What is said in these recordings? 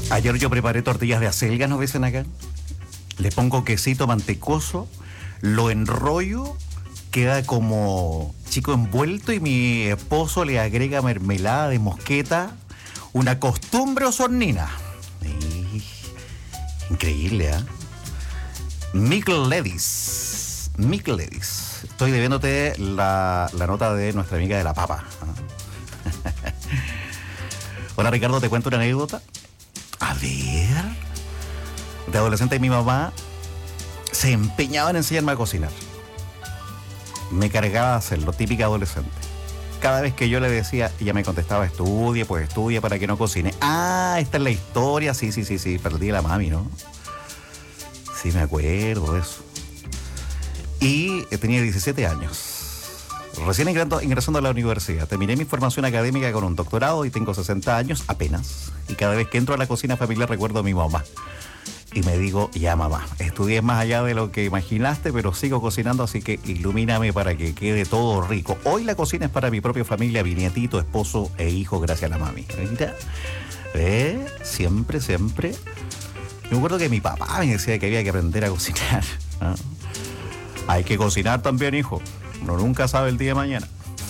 Ayer yo preparé tortillas de acelga, ¿nos dicen acá? Le pongo quesito mantecoso, lo enrollo, queda como chico envuelto y mi esposo le agrega mermelada de mosqueta, una costumbre osornina. Increíble, ¿eh? Mikel Ledis. Estoy debiéndote la nota de nuestra amiga de la papa. Hola Ricardo, te cuento una anécdota. A ver. De adolescente mi mamá se empeñaba en enseñarme a cocinar. Me cargaba de hacerlo, típica adolescente. Cada vez que yo le decía, ella me contestaba, estudia para que no cocine. Ah, esta es la historia, sí, perdí a la mami, ¿no? Sí, me acuerdo de eso. Y tenía 17 años. Recién ingresando a la universidad. Terminé mi formación académica con un doctorado y tengo 60 años apenas. Y cada vez que entro a la cocina familiar recuerdo a mi mamá. Y me digo, ya mamá, estudié más allá de lo que imaginaste, pero sigo cocinando, así que ilumíname para que quede todo rico. Hoy la cocina es para mi propia familia, mi nietito, esposo e hijo, gracias a la mami. Mira, siempre. Yo me acuerdo que mi papá me decía que había que aprender a cocinar. ¿No? Hay que cocinar también, hijo. Uno nunca sabe el día de mañana.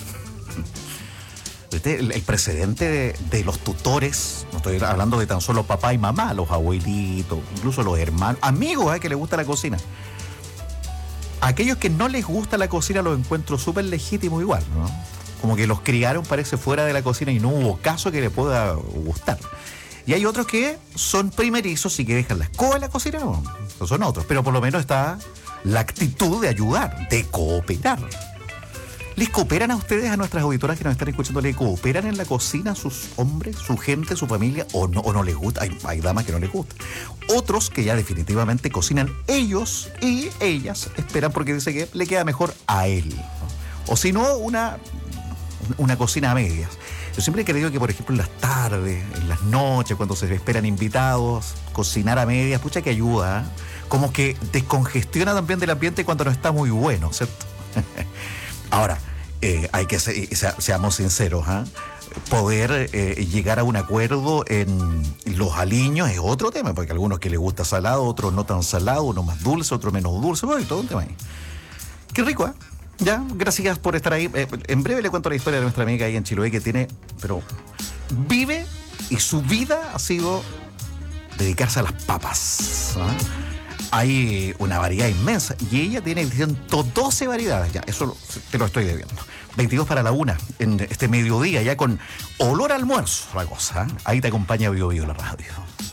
El precedente de los tutores, no estoy hablando de tan solo papá y mamá, los abuelitos, incluso los hermanos, amigos que les gusta la cocina. Aquellos que no les gusta la cocina los encuentro súper legítimos igual, ¿no? Como que los criaron, parece, fuera de la cocina y no hubo caso que les pueda gustar. Y hay otros que son primerizos y que dejan la escoba en la cocina, no, esos son otros, pero por lo menos está la actitud de ayudar, de cooperar. ¿Les cooperan a ustedes, a nuestras auditoras que nos están escuchando, le cooperan en la cocina sus hombres, su gente, su familia, o no les gusta? Hay damas que no les gusta. Otros que ya definitivamente cocinan ellos y ellas esperan porque dice que le queda mejor a él, ¿no? O si no, una cocina a medias. Yo siempre he creído que, por ejemplo, en las tardes, en las noches, cuando se esperan invitados, cocinar a medias, pucha que ayuda, ¿eh? Como que descongestiona también del ambiente cuando no está muy bueno, ¿cierto? Ahora, hay que seamos sinceros, ¿eh? Poder llegar a un acuerdo en los aliños es otro tema, porque a algunos que les gusta salado, otros no tan salado, uno más dulce, otro menos dulce, bueno, todo un tema ahí. Qué rico, ¿eh? Ya, gracias por estar ahí. En breve le cuento la historia de nuestra amiga ahí en Chiloé que vive y su vida ha sido dedicarse a las papas, ¿eh? Hay una variedad inmensa y ella tiene 112 variedades. Ya, eso te lo estoy debiendo. 22 para la 1 en este mediodía, ya con olor a almuerzo, la cosa, ¿eh? Ahí te acompaña Bio Bio la radio.